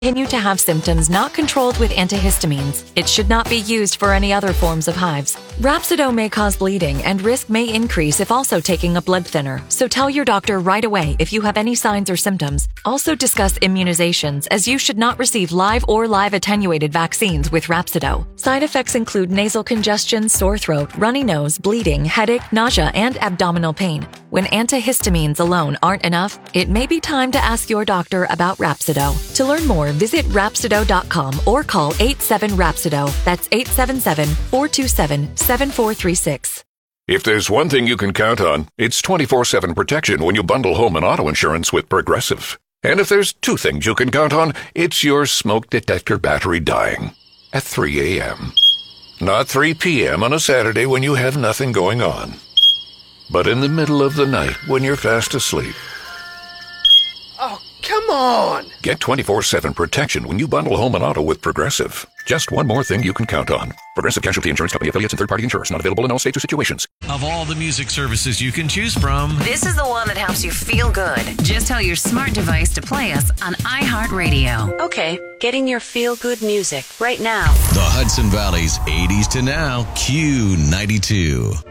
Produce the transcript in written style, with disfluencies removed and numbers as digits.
Continue to have symptoms not controlled with antihistamines. It should not be used for any other forms of hives. Rhapsido may cause bleeding and risk may increase if also taking a blood thinner, so tell your doctor right away if you have any signs or symptoms. Also discuss immunizations, as you should not receive live or live attenuated vaccines with Rhapsido. Side effects include nasal congestion, sore throat, runny nose, bleeding, headache, nausea, and abdominal pain. When antihistamines alone aren't enough, it may be time to ask your doctor about Rhapsido. To learn more, visit Rhapsido.com or call 87-RHAPSIDO. That's 877-427-7436. If there's one thing you can count on, it's 24/7 protection when you bundle home and auto insurance with Progressive. And if there's two things you can count on, it's your smoke detector battery dying at 3 a.m. Not 3 p.m. on a Saturday when you have nothing going on, but in the middle of the night when you're fast asleep. Oh, come on! Get 24/7 protection when you bundle home and auto with Progressive. Just one more thing you can count on. Progressive Casualty Insurance Company affiliates and third-party insurers. Not available in all states or situations. Of all the music services you can choose from, this is the one that helps you feel good. Just tell your smart device to play us on iHeartRadio. Okay, getting your feel-good music right now. the Hudson Valley's 80s to now Q92.